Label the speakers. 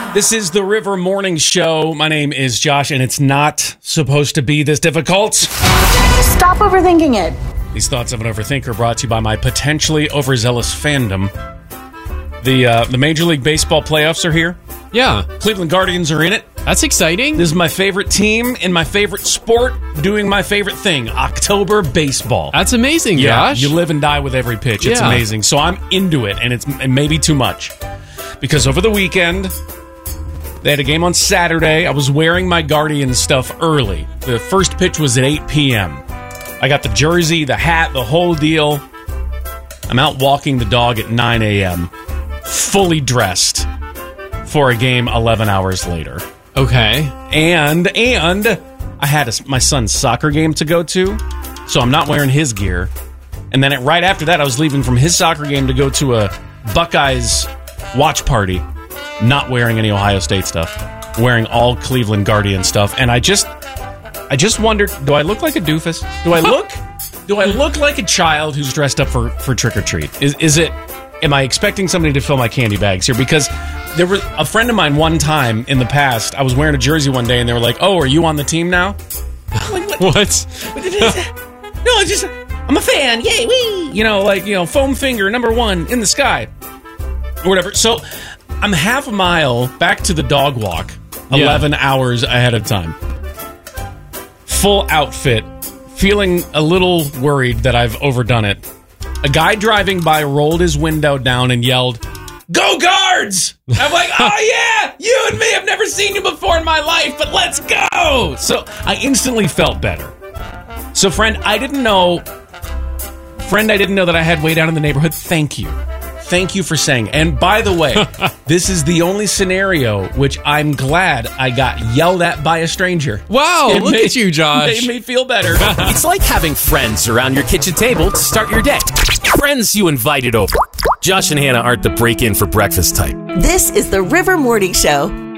Speaker 1: This is the River Morning Show. My name is Josh, and it's not supposed to be this difficult.
Speaker 2: Stop overthinking it.
Speaker 1: These thoughts of an overthinker brought to you by my potentially overzealous fandom. The Major League Baseball playoffs are here.
Speaker 3: Yeah.
Speaker 1: Cleveland Guardians are in it.
Speaker 3: That's exciting.
Speaker 1: This is my favorite team in my favorite sport doing my favorite thing, October baseball.
Speaker 3: That's amazing, Josh.
Speaker 1: You live and die with every pitch. It's amazing. So I'm into it, and it's maybe too much. Because over the weekend, they had a game on Saturday. I was wearing my Guardian stuff early. The first pitch was at 8 p.m. I got the jersey, the hat, the whole deal. I'm out walking the dog at 9 a.m., fully dressed for a game 11 hours later.
Speaker 3: Okay.
Speaker 1: And I had my son's soccer game to go to, so I'm not wearing his gear. And then right after that, I was leaving from his soccer game to go to a Buckeyes watch party, not wearing any Ohio State stuff, wearing all Cleveland Guardian stuff. And I just wondered, do I look like a doofus? Do I look like a child who's dressed up for trick or treat? Am I expecting somebody to fill my candy bags here? Because there was a friend of mine one time in the past, I was wearing a jersey one day and they were like, "Oh, are you on the team now?"
Speaker 3: What?
Speaker 1: No, I'm a fan. Yay, wee! Foam finger, number 1 in the sky. Or whatever. So I'm half a mile back to the dog walk, 11 hours ahead of time. Full outfit, feeling a little worried that I've overdone it. A guy driving by rolled his window down and yelled, "Go Guards!" I'm like, "Oh yeah, you and me, I've never seen you before in my life, but let's go!" So I instantly felt better. So friend I didn't know that I had way down in the neighborhood. Thank you. Thank you for saying. And by the way, this is the only scenario which I'm glad I got yelled at by a stranger.
Speaker 3: Wow, look at you, Josh.
Speaker 1: Made me feel better.
Speaker 4: It's like having friends around your kitchen table to start your day. Friends you invited over. Josh and Hannah aren't the break-in for breakfast type.
Speaker 5: This is the River Morning Show.